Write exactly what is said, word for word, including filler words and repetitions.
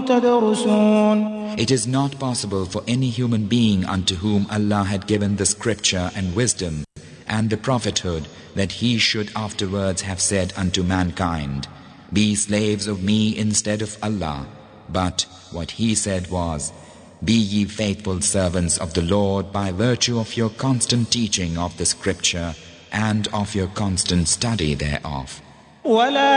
تدرسون. It is not possible for any human being unto whom Allah had given the scripture and wisdom and the prophethood that he should afterwards have said unto mankind, Be slaves of me instead of Allah. But what he said was, Be ye faithful servants of the Lord by virtue of your constant teaching of the scripture and of your constant study thereof. ولا